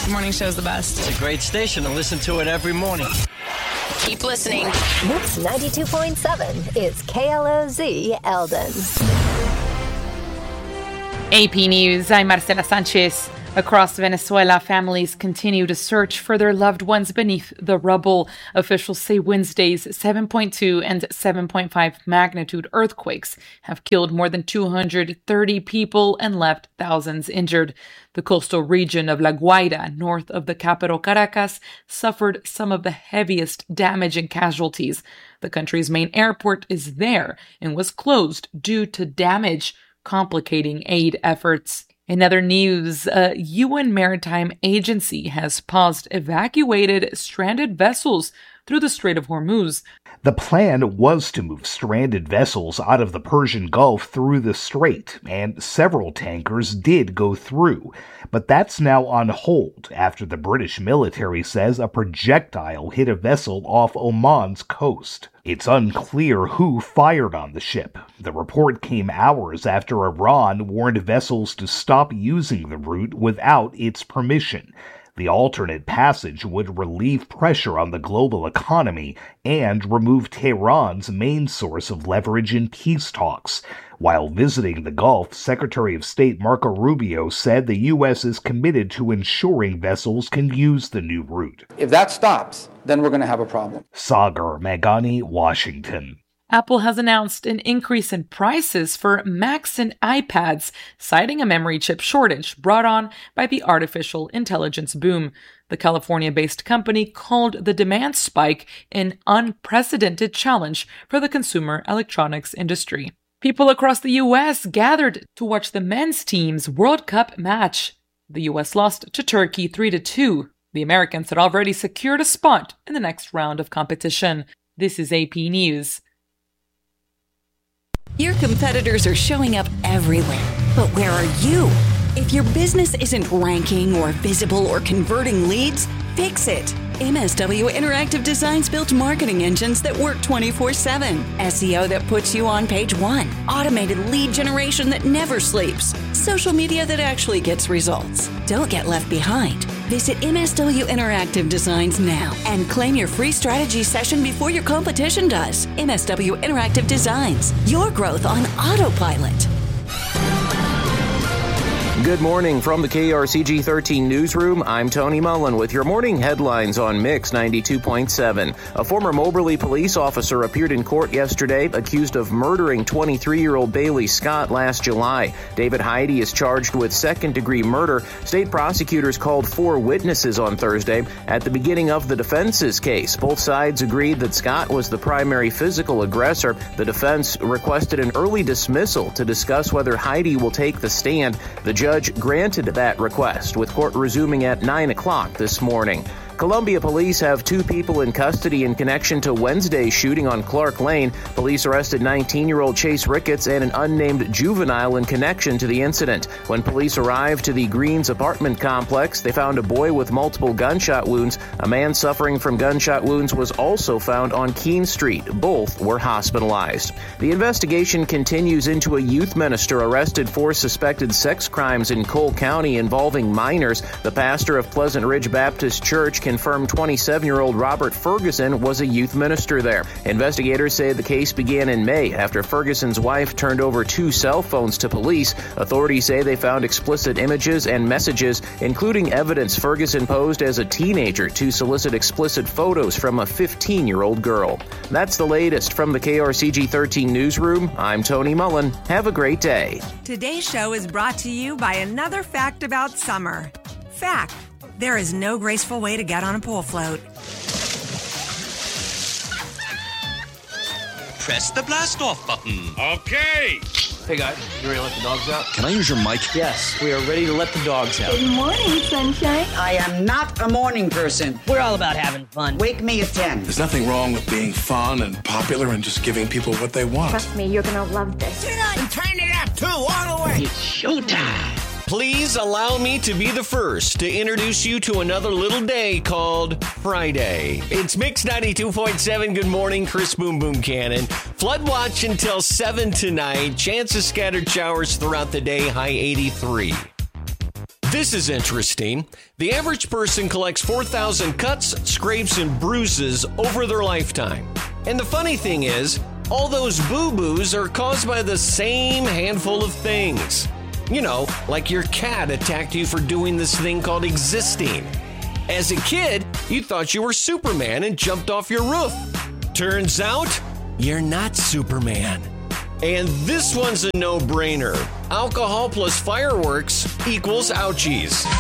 The morning show is the best. It's a great station to listen to it every morning. Keep listening. Mix 92.7 is KLOZ Eldon. AP News, I'm Marcela Sanchez. Across Venezuela, families continue to search for their loved ones beneath the rubble. Officials say Wednesday's 7.2 and 7.5 magnitude earthquakes have killed more than 230 people and left thousands injured. The coastal region of La Guaira, north of the capital Caracas, suffered some of the heaviest damage and casualties. The country's main airport is there and was closed due to damage, complicating aid efforts. In other news, a UN maritime agency has paused evacuated stranded vessels through the Strait of Hormuz. The plan was to move stranded vessels out of the Persian Gulf through the strait, and several tankers did go through. But that's now on hold after the British military says a projectile hit a vessel off Oman's coast. It's unclear who fired on the ship. The report came hours after Iran warned vessels to stop using the route without its permission. The alternate passage would relieve pressure on the global economy and remove Tehran's main source of leverage in peace talks. While visiting the Gulf, Secretary of State Marco Rubio said the U.S. is committed to ensuring vessels can use the new route. If that stops, then we're going to have a problem. Sagar Meghani, Washington. Apple has announced an increase in prices for Macs and iPads, citing a memory chip shortage brought on by the artificial intelligence boom. The California-based company called the demand spike an unprecedented challenge for the consumer electronics industry. People across the U.S. gathered to watch the men's team's World Cup match. The U.S. lost to Turkey 3-2. The Americans had already secured a spot in the next round of competition. This is AP News. Your competitors are showing up everywhere. But where are you? If your business isn't ranking or visible or converting leads, fix it. MSW Interactive Designs built marketing engines that work 24/7. SEO that puts you on page one. Automated lead generation that never sleeps. Social media that actually gets results. Don't get left behind. Visit MSW Interactive Designs now and claim your free strategy session before your competition does. MSW Interactive Designs. Your growth on autopilot. Good morning from the KRCG 13 newsroom. I'm Tony Mullen with your morning headlines on Mix 92.7. A former Moberly police officer appeared in court yesterday accused of murdering 23-year-old Bailey Scott last July. David Heide is charged with second-degree murder. State prosecutors called 4 witnesses on Thursday. At the beginning of the defense's case, both sides agreed that Scott was the primary physical aggressor. The defense requested an early dismissal to discuss whether Heide will take the stand. The judge granted that request, with court resuming at 9 o'clock this morning. Columbia police have 2 people in custody in connection to Wednesday's shooting on Clark Lane. Police arrested 19-year-old Chase Ricketts and an unnamed juvenile in connection to the incident. When police arrived to the Greens apartment complex, they found a boy with multiple gunshot wounds. A man suffering from gunshot wounds was also found on Keene Street. Both were hospitalized. The investigation continues into a youth minister arrested for suspected sex crimes in Cole County involving minors. The pastor of Pleasant Ridge Baptist Church confirmed 27-year-old Robert Ferguson was a youth minister there. Investigators say the case began in May after Ferguson's wife turned over 2 cell phones to police. Authorities say they found explicit images and messages, including evidence Ferguson posed as a teenager to solicit explicit photos from a 15-year-old girl. That's the latest from the KRCG 13 newsroom. I'm Tony Mullen. Have a great day. Today's show is brought to you by another fact about summer. Fact: there is no graceful way to get on a pool float. Press the blast off button. Okay. Hey guys, you ready to let the dogs out? Can I use your mic? Yes, we are ready to let the dogs out. Good morning, sunshine. I am not a morning person. We're all about having fun. Wake me at 10. There's nothing wrong with being fun and popular and just giving people what they want. Trust me, you're gonna love this. Turn it and turn it up too, all the way. It's showtime. Please allow me to be the first to introduce you to another little day called Friday. It's Mix 92.7. Good morning, Chris Boom Boom Cannon. Flood watch until 7 tonight. Chance of scattered showers throughout the day, high 83. This is interesting. The average person collects 4,000 cuts, scrapes, and bruises over their lifetime. And the funny thing is, all those boo-boos are caused by the same handful of things. You know, like your cat attacked you for doing this thing called existing. As a kid, you thought you were Superman and jumped off your roof. Turns out, you're not Superman. And this one's a no-brainer. Alcohol plus fireworks equals ouchies.